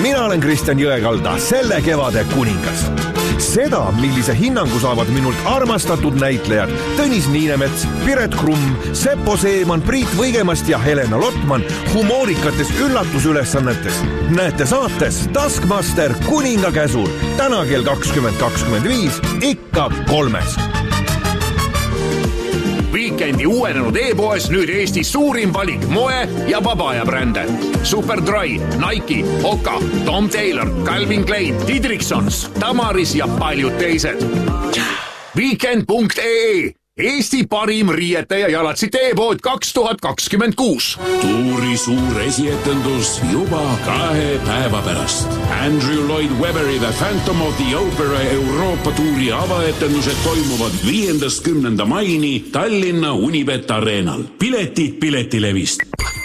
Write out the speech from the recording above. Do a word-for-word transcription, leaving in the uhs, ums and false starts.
mina olen Kristjan Jõekalda, selle kevade kuningas. Seda, millise hinnangu saavad minult armastatud näitlejad Tõnis Niinemets, Piret Krumm, Seppo Seeman, Priit Võigemast ja Helena Lotman humoorikates üllatusülesannetes näete saates Taskmaster kuninga käsul täna kell kakskümmend kakskümmend viis ikka kolmes. Weekendi uuenenud e-poes nüüd Eesti suurim valik moe ja vabaaja brände. Superdry, Nike, Hoka, Tom Taylor, Calvin Klein, Didriksons, Tamaris ja paljud teised. Weekend punkt ee Eesti parim riiete ja jalatsite e-pood kaks tuhat kakskümmend kuus. Tuuri suur esietendus juba kahe päeva pärast. Andrew Lloyd Webberi The Phantom of the Opera Euroopa tuuri avaetendused toimuvad viiendast kümnenda maini Tallinna Unibet Arenal. Piletid Piletilevist.